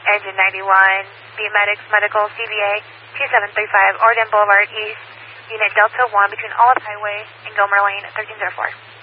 Engine 91, B Medics Medical, CVA 2735, Orden Boulevard East, Unit Delta 1 between Olive Highway and Gilmer Lane, 1304.